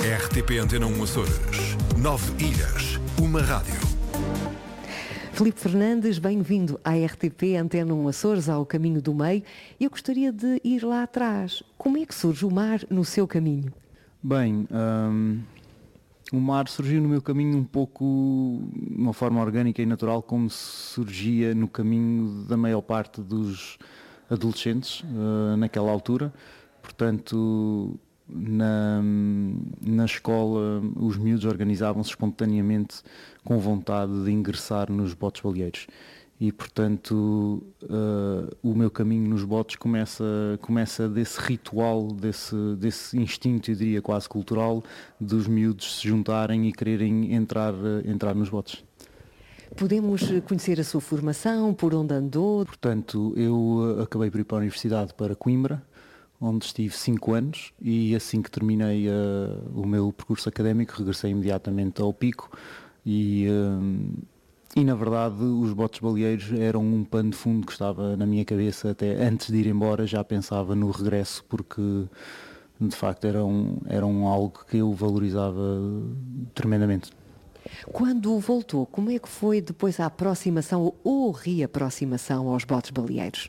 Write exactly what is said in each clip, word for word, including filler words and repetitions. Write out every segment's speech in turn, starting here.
R T P Antena um Açores. Nove ilhas, uma rádio. Filipe Fernandes, bem-vindo à R T P Antena um Açores, ao Caminho do Meio. Eu gostaria de ir lá atrás. Como é que surge o mar no seu caminho? Bem, hum, o mar surgiu no meu caminho um pouco de uma forma orgânica e natural, como surgia no caminho da maior parte dos adolescentes uh, naquela altura. Portanto, na, na escola os miúdos organizavam-se espontaneamente com vontade de ingressar nos botes baleeiros. E, portanto, uh, o meu caminho nos botes começa, começa desse ritual, desse, desse instinto, eu diria, quase cultural, dos miúdos se juntarem e quererem entrar, entrar nos botes. Podemos conhecer a sua formação, por onde andou? Portanto, eu acabei por ir para a Universidade, para Coimbra, onde estive cinco anos, e assim que terminei uh, o meu percurso académico, regressei imediatamente ao Pico e... Uh, E, na verdade, os botes baleeiros eram um pano de fundo que estava na minha cabeça até antes de ir embora, já pensava no regresso, porque, de facto, eram, eram algo que eu valorizava tremendamente. Quando voltou, como é que foi depois a aproximação ou reaproximação aos botes baleeiros?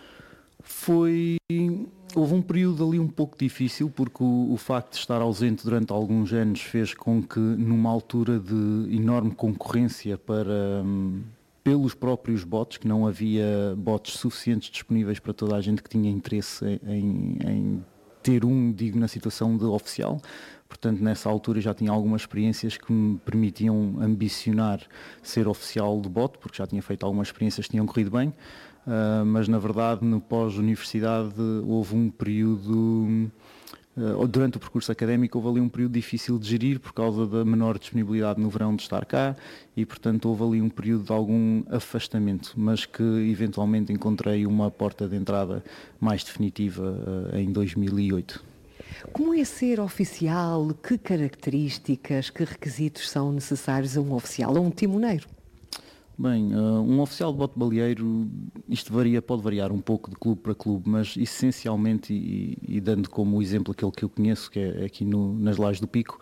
Foi... Houve um período ali um pouco difícil, porque o, o facto de estar ausente durante alguns anos fez com que, numa altura de enorme concorrência para, um, pelos próprios botes, que não havia botes suficientes disponíveis para toda a gente que tinha interesse em, em ter um, digo, na situação de oficial. Portanto, nessa altura já tinha algumas experiências que me permitiam ambicionar ser oficial de bote, porque já tinha feito algumas experiências que tinham corrido bem. Uh, mas na verdade no pós-universidade houve um período, uh, durante o percurso académico houve ali um período difícil de gerir por causa da menor disponibilidade no verão de estar cá e portanto houve ali um período de algum afastamento, mas que eventualmente encontrei uma porta de entrada mais definitiva uh, em dois mil e oito. Como é ser oficial? Que características, que requisitos são necessários a um oficial, a um timoneiro? Bem, uh, um oficial de bote baleeiro, isto varia, pode variar um pouco de clube para clube, mas essencialmente, e, e dando como exemplo aquele que eu conheço, que é aqui no, nas Lajes do Pico,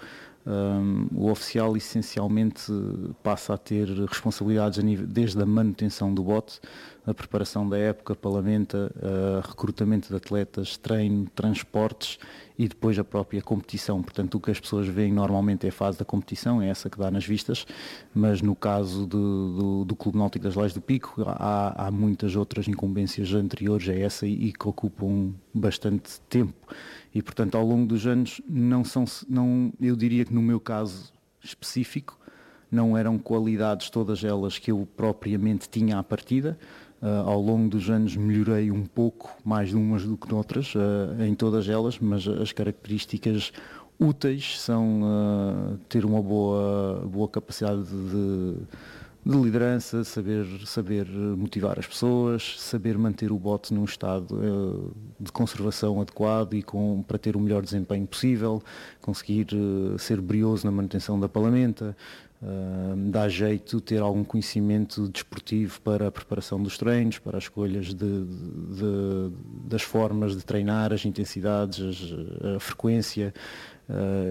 um, o oficial essencialmente passa a ter responsabilidades a nível, desde a manutenção do bote, a preparação da época, palamenta, uh, recrutamento de atletas, treino, transportes e depois a própria competição. Portanto, o que as pessoas veem normalmente é a fase da competição, é essa que dá nas vistas, mas no caso do, do, do Clube Náutico das Lajes do Pico há, há muitas outras incumbências anteriores a essa e, e que ocupam bastante tempo. E, portanto, ao longo dos anos, não são, não, eu diria que no meu caso específico, não eram qualidades todas elas que eu propriamente tinha à partida. Uh, ao longo dos anos melhorei um pouco, mais de umas do que noutras, uh, em todas elas, mas as características úteis são uh, ter uma boa, boa capacidade de, de liderança, saber, saber motivar as pessoas, saber manter o bote num estado uh, de conservação adequado e com, para ter o melhor desempenho possível, conseguir uh, ser brioso na manutenção da palamenta. Uh, dá jeito ter algum conhecimento desportivo para a preparação dos treinos, para as escolhas de, de, de, das formas de treinar, as intensidades, as, a frequência, uh,